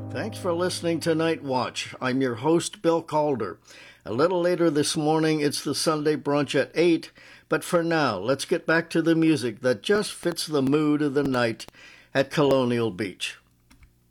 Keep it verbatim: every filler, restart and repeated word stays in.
Thanks for listening to Night Watch. I'm your host, Bill Calder. A little later this morning, it's the Sunday brunch at eight, but for now, let's get back to the music that just fits the mood of the night at Colonial Beach.